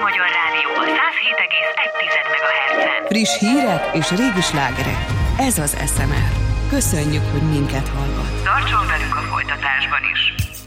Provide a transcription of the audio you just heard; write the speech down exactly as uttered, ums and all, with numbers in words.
Magyar Rádió a száz hét egész egy megahertzen. Friss hírek és régi slágerek. Ez az es em er. Köszönjük, hogy minket hallgat. Tartson velünk a folytatásban is.